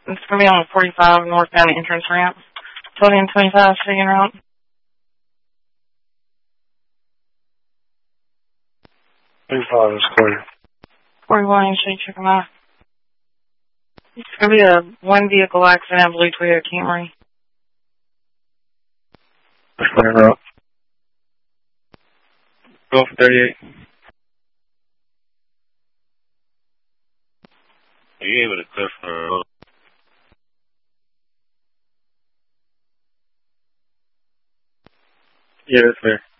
It's going to be on the 45 northbound entrance ramp. 20 and 25 second route. 35 is clear. 41, you should check them out. It's going to be a one vehicle accident, blue Toyota Camry. Clear route. Go for 38. Are you able to clear for... Yeah, that's fair.